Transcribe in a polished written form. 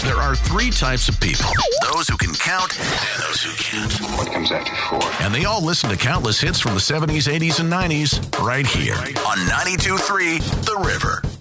There are three types of people: those who can count and those who can't. What comes after 4? And they all listen to countless hits from the 70s, 80s, and 90s right here on 92.3 The River.